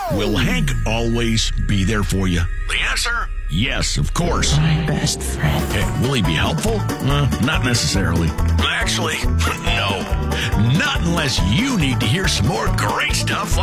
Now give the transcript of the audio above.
Will Hank always be there for you? The answer? Yes, of course. My best friend. Hey, will he be helpful? Not necessarily. Actually, no. Not unless you need to hear some more great stuff